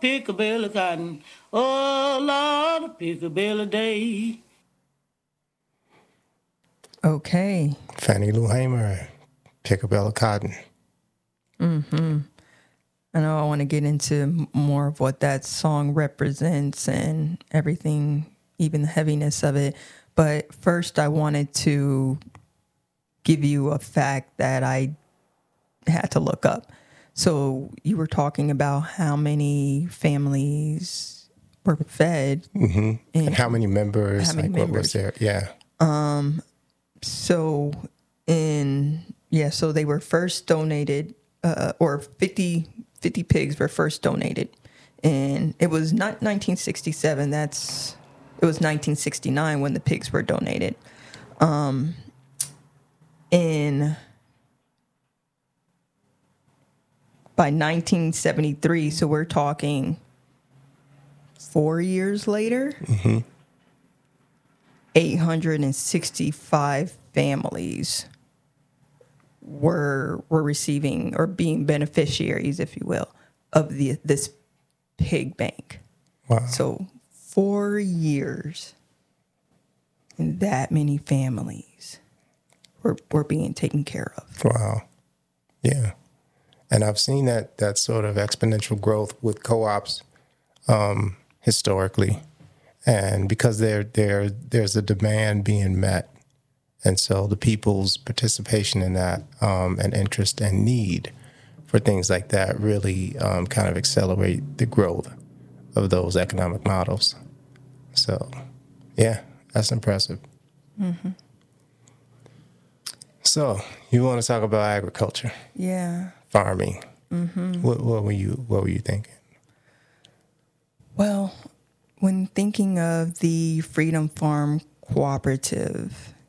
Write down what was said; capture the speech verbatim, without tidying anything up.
pick a bale of cotton. Oh, Lord, pick a bale a day. Okay. Fannie Lou Hamer, Pick a Bale of Cotton. Mm-hmm. I know I want to get into more of what that song represents and everything, even the heaviness of it. But first, I wanted to give you a fact that I had to look up. So you were talking about how many families were fed. Mm-hmm. And, and how many members? How many like members? What was there? Yeah. Um. So in, yeah, so they were first donated, uh, or fifty, fifty pigs were first donated. And it was not nineteen sixty-seven. That's, it was nineteen sixty-nine when the pigs were donated. Um, in, by nineteen seventy-three, so we're talking four years later, mm-hmm. eight hundred sixty-five families were were receiving or being beneficiaries, if you will, of the this pig bank. Wow. So four years and that many families were, were being taken care of. Wow. Yeah. And I've seen that that sort of exponential growth with co-ops um, historically. And because there there there's a demand being met. And so the people's participation in that um, and interest and need for things like that really um, kind of accelerate the growth of those economic models. So, yeah, that's impressive. Mm-hmm. So you want to talk about agriculture? Yeah. Farming. Mm-hmm. What, what were you What were you thinking? Well, when thinking of the Freedom Farm Cooperative,